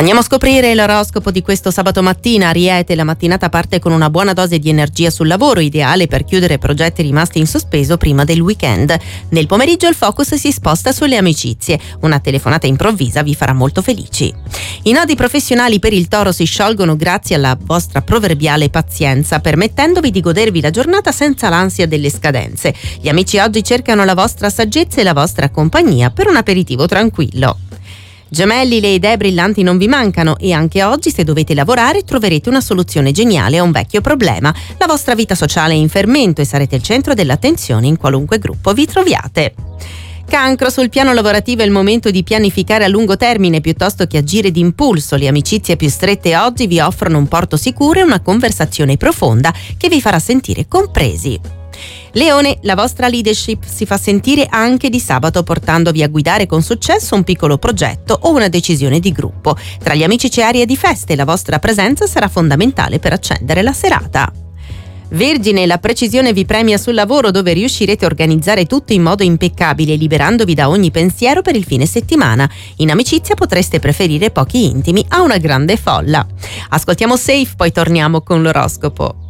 Andiamo a scoprire l'oroscopo di questo sabato mattina. Ariete, la mattinata parte con una buona dose di energia sul lavoro, ideale per chiudere progetti rimasti in sospeso prima del weekend. Nel pomeriggio il focus si sposta sulle amicizie. Una telefonata improvvisa vi farà molto felici. I nodi professionali per il Toro si sciolgono grazie alla vostra proverbiale pazienza, permettendovi di godervi la giornata senza l'ansia delle scadenze. Gli amici oggi cercano la vostra saggezza e la vostra compagnia per un aperitivo tranquillo. Gemelli, le idee brillanti non vi mancano e anche oggi, se dovete lavorare, troverete una soluzione geniale a un vecchio problema. La vostra vita sociale è in fermento e sarete il centro dell'attenzione in qualunque gruppo vi troviate. Cancro, sul piano lavorativo è il momento di pianificare a lungo termine piuttosto che agire d'impulso. Le amicizie più strette oggi vi offrono un porto sicuro e una conversazione profonda che vi farà sentire compresi. Leone, la vostra leadership si fa sentire anche di sabato, portandovi a guidare con successo un piccolo progetto o una decisione di gruppo. Tra gli amici c'è aria di feste e la vostra presenza sarà fondamentale per accendere la serata. Vergine, la precisione vi premia sul lavoro, dove riuscirete a organizzare tutto in modo impeccabile, liberandovi da ogni pensiero per il fine settimana. In amicizia potreste preferire pochi intimi a una grande folla. Ascoltiamo Safe, poi torniamo con l'oroscopo.